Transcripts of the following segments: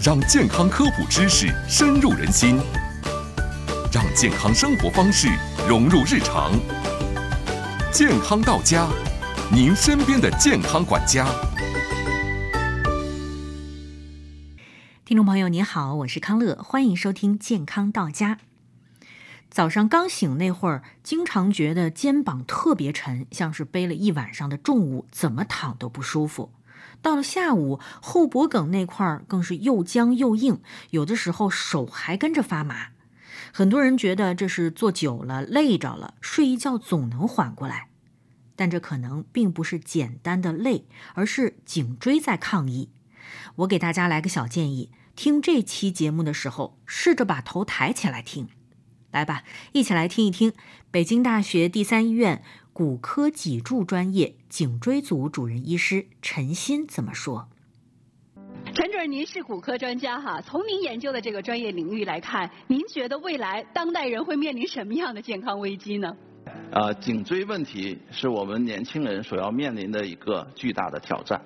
让健康科普知识深入人心，让健康生活方式融入日常。健康到家，您身边的健康管家。 听众朋友您好，我是康乐，欢迎收听健康到家。早上刚醒那会儿，经常觉得肩膀特别沉，像是背了一晚上的重物，怎么躺都不舒服。到了下午，后脖梗那块更是又僵又硬，有的时候手还跟着发麻。很多人觉得这是坐久了累着了，睡一觉总能缓过来。但这可能并不是简单的累，而是颈椎在抗议。我给大家来个小建议，听这期节目的时候，试着把头抬起来听。来吧，一起来听一听北京大学第三医院骨科脊柱专业颈椎组主任医师陈鑫怎么说。 陈主任，您是骨科专家哈，从您研究的这个专业领域来看，您觉得未来当代人会面临什么样的健康危机呢？ 颈椎问题是我们年轻人所要面临的一个巨大的挑战。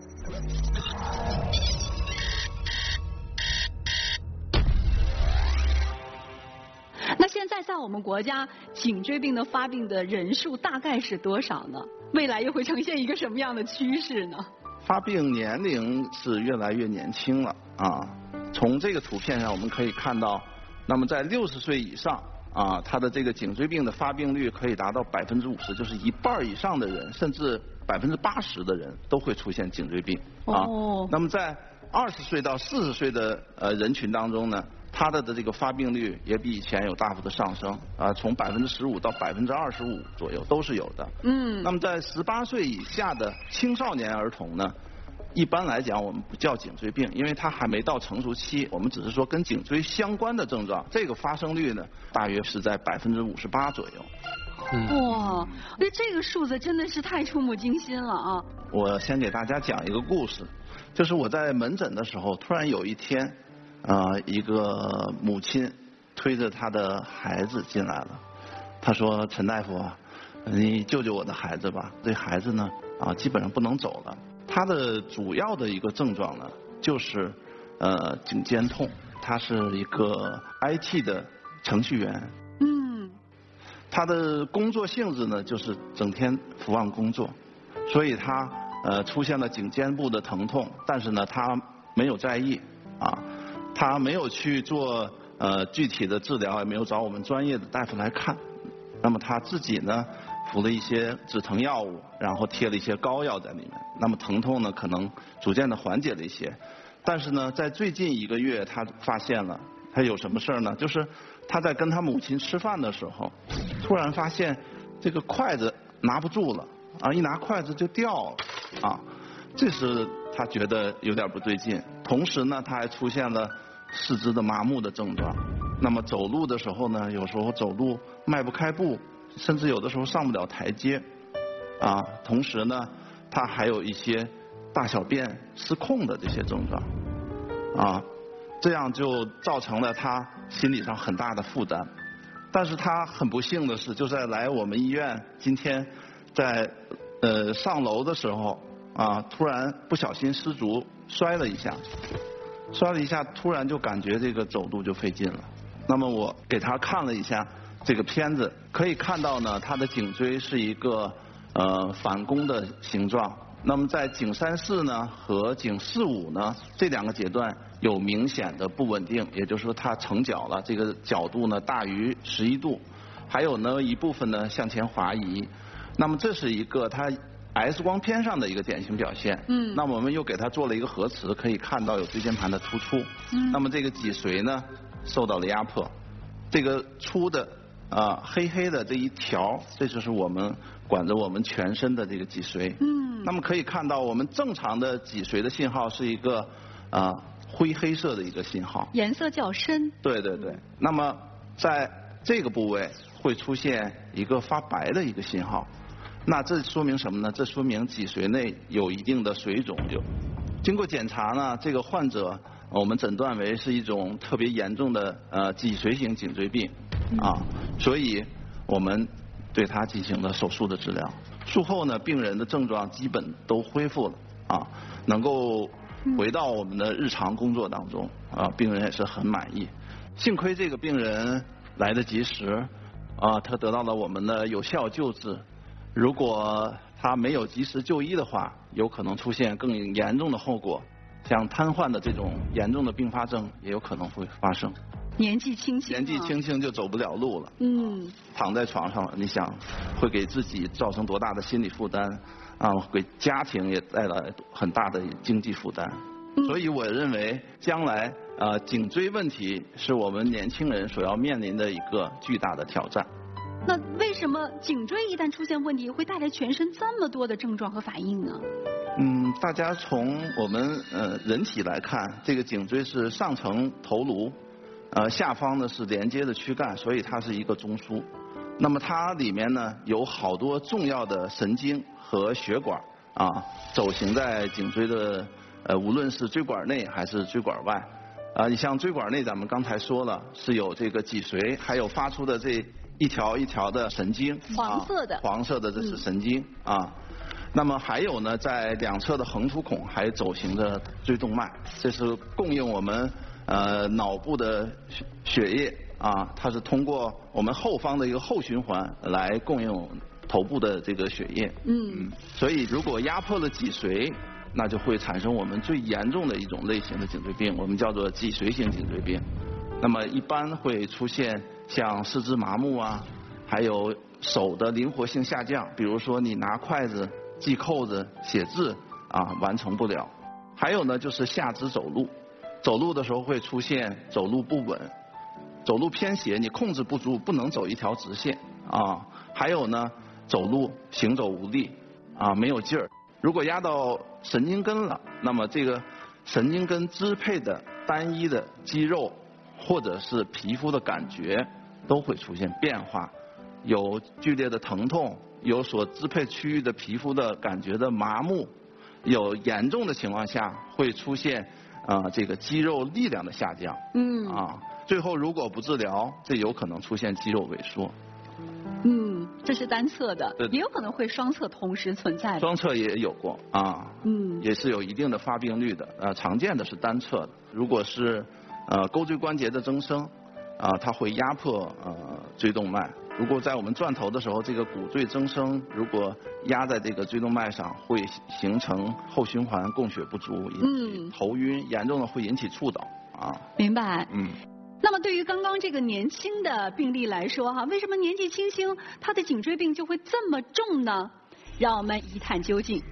那现在在我们国家，颈椎病的发病的人数大概是多少呢？未来又会呈现一个什么样的趋势呢？ 发病年龄是越来越年轻了啊。从这个图片上我们可以看到，那么在60岁以上啊，他的这个颈椎病的发病率可以达到50%，就是一半以上的人，甚至80%的人都会出现颈椎病啊。那么在20岁到40岁的人群当中呢，它的这个发病率也比以前有大幅的上升啊，从15%到25%左右都是有的。那么在18岁以下的青少年儿童呢，一般来讲我们不叫颈椎病，因为它还没到成熟期，我们只是说跟颈椎相关的症状，这个发生率呢大约是在58%左右。 哇，这个数字真的是太触目惊心了啊！ 我先给大家讲一个故事，就是我在门诊的时候，突然有一天，一个母亲推着她的孩子进来了。她说：“陈大夫啊，你救救我的孩子吧，这孩子呢基本上不能走了。他的主要的一个症状呢，就是颈肩痛。他是一个 IT 的程序员。他的工作性质呢，就是整天伏案工作，所以他出现了颈肩部的疼痛，但是呢，他没有在意啊，他没有去做具体的治疗，也没有找我们专业的大夫来看。那么他自己呢，服了一些止疼药物，然后贴了一些膏药在里面。那么疼痛呢，可能逐渐的缓解了一些。但是呢，在最近1个月，他发现了他有什么事儿呢？就是他在跟他母亲吃饭的时候，突然发现这个筷子拿不住了啊，一拿筷子就掉了啊，这是他觉得有点不对劲。同时呢，他还出现了四肢的麻木的症状。那么走路的时候呢，有时候走路迈不开步，甚至有的时候上不了台阶啊。同时呢，他还有一些大小便失控的这些症状啊。这样就造成了他心理上很大的负担。但是他很不幸的是，就在来我们医院今天在上楼的时候啊，突然不小心失足摔了一下，突然就感觉这个走路就费劲了。那么我给他看了一下这个片子，可以看到呢，他的颈椎是一个反弓的形状。那么在颈34呢和颈45呢这2个阶段有明显的不稳定，也就是说它成角了，这个角度呢大于11度，还有呢一部分呢向前滑移。那么这是一个它 X 光片上的一个典型表现。那么我们又给它做了一个核磁，可以看到有椎间盘的突出。那么这个脊髓呢受到了压迫，这个粗的黑黑的这一条，这就是我们管着我们全身的这个脊髓。那么可以看到，我们正常的脊髓的信号是一个灰黑色的一个信号， 颜色较深。 对对对。那么在这个部位会出现一个发白的一个信号，那这说明什么呢？这说明脊髓内有一定的水肿。经过检查呢，这个患者我们诊断为是一种特别严重的脊髓型颈椎病啊，所以我们对他进行了手术的治疗。术后呢，病人的症状基本都恢复了啊，能够回到我们的日常工作当中病人也是很满意。幸亏这个病人来得及时他得到了我们的有效救治。如果他没有及时就医的话，有可能出现更严重的后果，像瘫痪的这种严重的并发症也有可能会发生。 年纪轻轻就走不了路了，躺在床上了，你想会给自己造成多大的心理负担给家庭也带来很大的经济负担。所以我认为将来颈椎问题是我们年轻人所要面临的一个巨大的挑战。 那为什么颈椎一旦出现问题，会带来全身这么多的症状和反应呢？ 大家从我们人体来看，这个颈椎是上层头颅，下方呢是连接的躯干，所以它是一个中枢。那么它里面呢有好多重要的神经和血管走行在颈椎的无论是椎管内还是椎管外。你像椎管内，咱们刚才说了是有这个脊髓，还有发出的这一条一条的神经，黄色的这是神经那么还有呢，在两侧的横突孔还走行着椎动脉，这是供应我们脑部的血液它是通过我们后方的一个后循环来供应头部的这个血液。所以如果压迫了脊髓，那就会产生我们最严重的一种类型的颈椎病，我们叫做脊髓性颈椎病。那么一般会出现像四肢麻木还有手的灵活性下降，比如说你拿筷子系扣子写字完成不了。还有呢就是下肢走路的时候会出现走路不稳，走路偏斜，你控制不住，不能走一条直线还有呢走路行走无力没有劲儿。如果压到神经根了，那么这个神经根支配的单一的肌肉或者是皮肤的感觉都会出现变化，有剧烈的疼痛，有所支配区域的皮肤的感觉的麻木，有严重的情况下会出现这个肌肉力量的下降。最后如果不治疗，这有可能出现肌肉萎缩。 这是单侧的，也有可能会双侧同时存在的。 双侧也有过也是有一定的发病率的。常见的是单侧的。如果是钩椎关节的增生它会压迫椎动脉。如果在我们转头的时候，这个骨椎增生如果压在这个椎动脉上，会形成后循环供血不足，引起头晕，严重的会引起猝倒明白。那么对于刚刚这个年轻的病例来说为什么年纪轻轻他的颈椎病就会这么重呢？让我们一探究竟。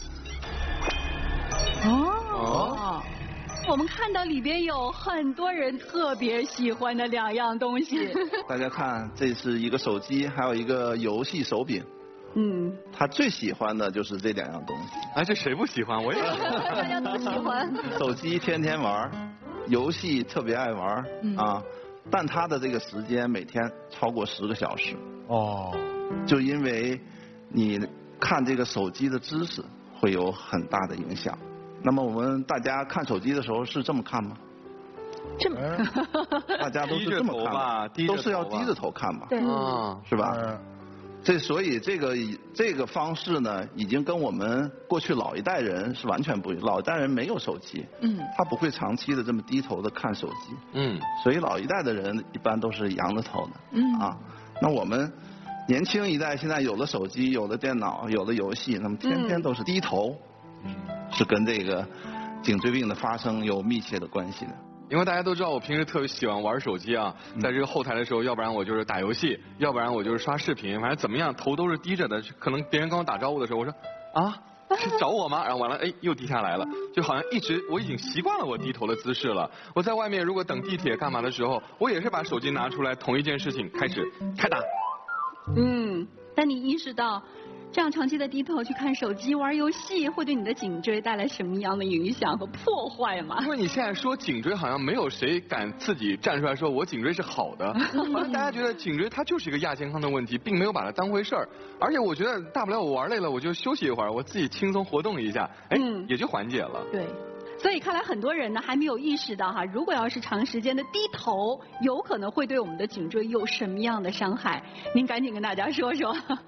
我们看到里边有很多人特别喜欢的2样东西。 大家看，这是一个手机，还有一个游戏手柄。他最喜欢的就是这2样东西。 这谁不喜欢？我也喜欢。 大家都喜欢。 手机天天玩，游戏特别爱玩但他的这个时间每天超过10个小时。就因为你看这个手机的姿势会有很大的影响。那么我们大家看手机的时候是这么看吗？ 这么大家都是这么看吧？都是要低着头看吧？ 对是吧？所以这个方式呢，已经跟我们过去老一代人是完全不一样。老一代人没有手机，他不会长期的这么低头的看手机，所以老一代的人一般都是仰着头的，那我们年轻一代现在有了手机，有了电脑，有了游戏，那么天天都是低头，是跟这个颈椎病的发生有密切的关系的。 因为大家都知道我平时特别喜欢玩手机在这个后台的时候，要不然我就是打游戏，要不然我就是刷视频，反正怎么样头都是低着的。可能别人跟我打招呼的时候，我说是找我吗？然后完了又低下来了，就好像我已经习惯了我低头的姿势了。我在外面如果等地铁干嘛的时候，我也是把手机拿出来，同一件事情开打。 但你意识到这样长期的低头去看手机玩游戏会对你的颈椎带来什么样的影响和破坏吗？ 因为你现在说颈椎，好像没有谁敢自己站出来说我颈椎是好的，好像大家觉得颈椎它就是一个亚健康的问题，并没有把它当回事儿。而且我觉得大不了我玩累了我就休息一会儿，我自己轻松活动一下，也就缓解了。 对。所以看来很多人呢还没有意识到如果要是长时间的低头，有可能会对我们的颈椎有什么样的伤害。您赶紧跟大家说说。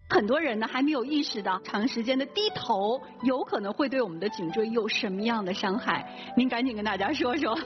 很多人呢还没有意识到，长时间的低头有可能会对我们的颈椎有什么样的伤害。您赶紧跟大家说说。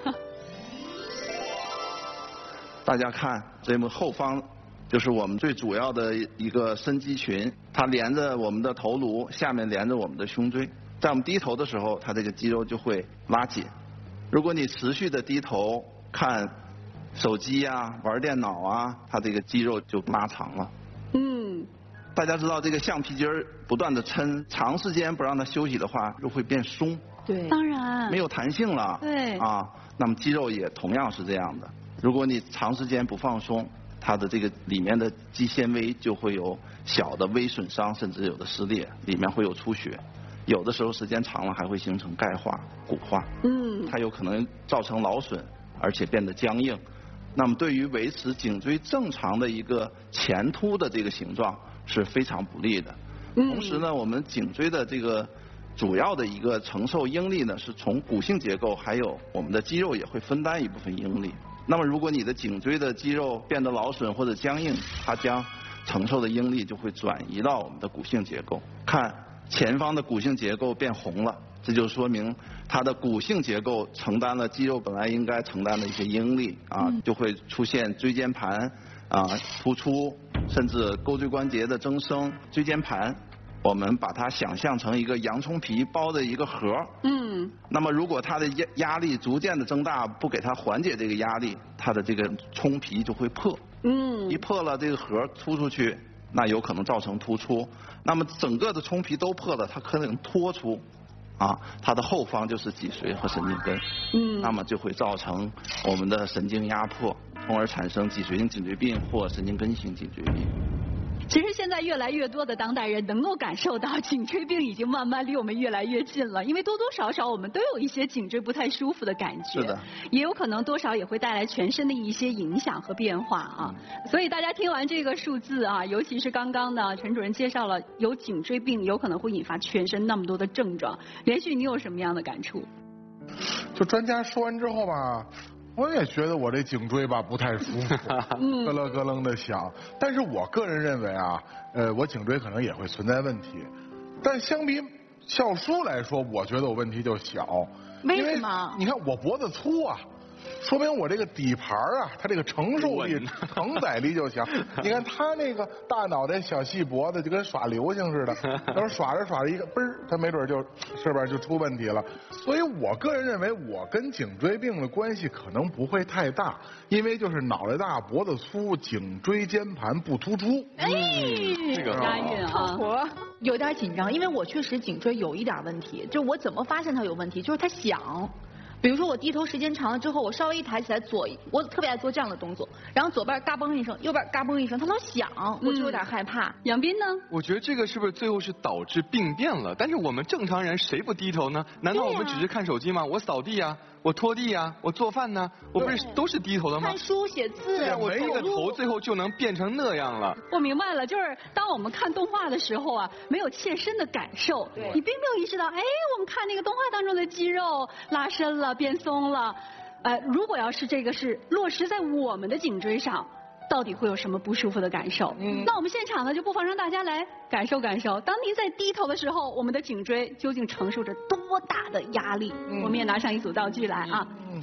大家看这幕后方，就是我们最主要的一个深肌群，它连着我们的头颅，下面连着我们的胸椎。在我们低头的时候，它这个肌肉就会拉紧。如果你持续的低头看手机啊、玩电脑啊，它这个肌肉就拉长了。大家知道这个橡皮筋儿不断的抻，长时间不让它休息的话，就会变松。 对，当然没有弹性了。 对啊，那么肌肉也同样是这样的。如果你长时间不放松，它的这个里面的肌纤维就会有小的微损伤，甚至有的撕裂，里面会有出血，有的时候时间长了还会形成钙化、骨化。它有可能造成劳损，而且变得僵硬。那么对于维持颈椎正常的一个前凸的这个形状是非常不利的。同时呢，我们颈椎的这个主要的一个承受应力呢，是从骨性结构还有我们的肌肉也会分担一部分应力。那么如果你的颈椎的肌肉变得劳损或者僵硬，它将承受的应力就会转移到我们的骨性结构。看前方的骨性结构变红了，这就说明它的骨性结构承担了肌肉本来应该承担的一些应力啊，就会出现椎间盘突出，甚至钩椎关节的增生。椎间盘我们把它想象成一个洋葱皮包的一个盒。那么如果它的压力逐渐的增大，不给它缓解这个压力，它的这个葱皮就会破。一破了，这个盒突出去，那有可能造成突出。那么整个的葱皮都破了，它可能脱出。它的后方就是脊髓和神经根。那么就会造成我们的神经压迫，从而产生脊髓性颈椎病或神经根性颈椎病。 其实现在越来越多的当代人能够感受到，颈椎病已经慢慢离我们越来越近了，因为多多少少我们都有一些颈椎不太舒服的感觉。 是的。 也有可能多少也会带来全身的一些影响和变化啊。所以大家听完这个数字啊，尤其是刚刚呢，陈主任介绍了有颈椎病有可能会引发全身那么多的症状，连续你有什么样的感触？ 就专家说完之后吧，我也觉得我这颈椎吧不太舒服，咯楞咯楞的响。但是我个人认为啊，我颈椎可能也会存在问题，但相比笑叔来说，我觉得我问题就小。 为什么？ 你看我脖子粗啊，说明我这个底盘啊，它这个承受力、承载力就强。你看他那个大脑袋小细脖子，就跟耍流星似的，要是耍着耍着一个嘣儿，他没准就是边就出问题了。所以我个人认为，我跟颈椎病的关系可能不会太大，因为就是脑袋大、脖子粗、颈椎间盘不突出。 这个押韵啊！ 我有点紧张，因为我确实颈椎有一点问题，就我怎么发现它有问题，就是它响。比如说我低头时间长了之后，我稍微一抬起来我特别爱做这样的动作，然后左边嘎嘣一声，右边嘎嘣一声，它能响，我就有点害怕。 杨斌呢？ 我觉得这个是不是最后是导致病变了？但是我们正常人谁不低头呢？难道我们只是看手机吗？我扫地呀，我拖地呀，我做饭呢，我不是都是低头的吗？ 看书写字， 我低个头最后就能变成那样了。 我明白了，就是当我们看动画的时候啊，没有切身的感受，你并没有意识到，哎，我们看那个动画当中的肌肉拉伸了，变松了。如果要是这个是落实在我们的颈椎上，到底会有什么不舒服的感受？那我们现场呢，就不妨让大家来感受感受。当您在低头的时候，我们的颈椎究竟承受着多大的压力？我们也拿上一组道具来啊。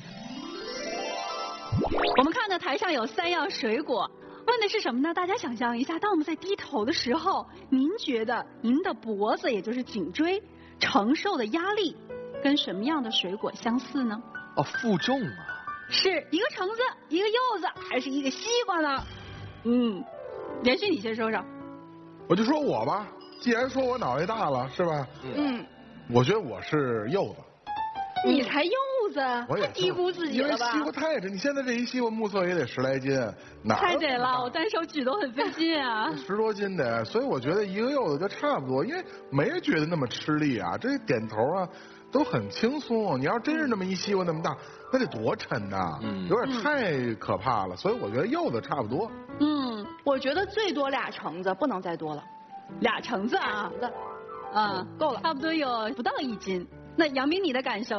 我们看到台上有3样水果，问的是什么呢？大家想象一下，当我们在低头的时候，您觉得您的脖子，也就是颈椎承受的压力，跟什么样的水果相似呢？ 负重啊。 是一个橙子，一个柚子，还是一个西瓜呢？连续你先说说。 我就说我吧，既然说我脑袋大了，是吧？我觉得我是柚子。 你才柚子， 太低估自己了吧？ 因为西瓜太沉，你现在这一西瓜目测也得10来斤， 太得了，我单手举都很费劲啊。 10多斤的，所以我觉得一个柚子就差不多，因为没人觉得那么吃力啊，这点头啊都很轻松。你要真是那么一西瓜那么大，那得多沉呐，有点太可怕了。所以我觉得柚子差不多。 我觉得最多2橙子，不能再多了。 2橙子啊， 够了， 差不多有不到1斤。那杨明你的感受呢？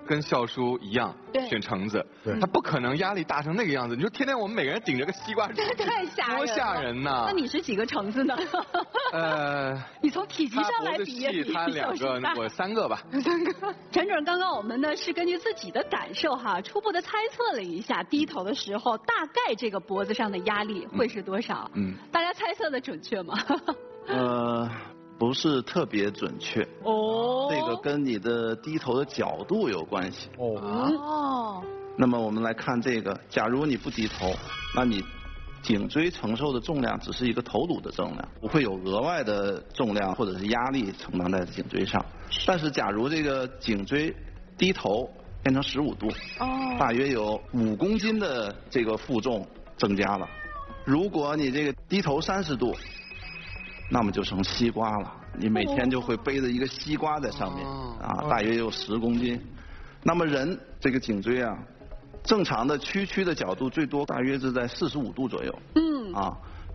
跟笑叔一样对选橙子对， 他不可能压力大成那个样子。你说天天我们每个人顶着个西瓜， 这太吓人了多吓人呐！ 那你是几个橙子呢？你从体积上来比也比他两个，我3个吧。 陈主任，刚刚我们呢是根据自己的感受哈，初步的猜测了一下，低头的时候大概这个脖子上的压力会是多少？大家猜测的准确吗？ 不是特别准确。 哦。 这个跟你的低头的角度有关系。 哦。 那么我们来看这个，假如你不低头，那你颈椎承受的重量只是一个头颅的重量，不会有额外的重量或者是压力承担在颈椎上。但是假如这个颈椎低头变成15度，大约有5公斤的这个负重增加了。如果你这个低头30度，那么就成西瓜了，你每天就会背着一个西瓜在上面，大约有10公斤。那么人这个颈椎啊，正常的屈曲的角度最多大约是在45度左右。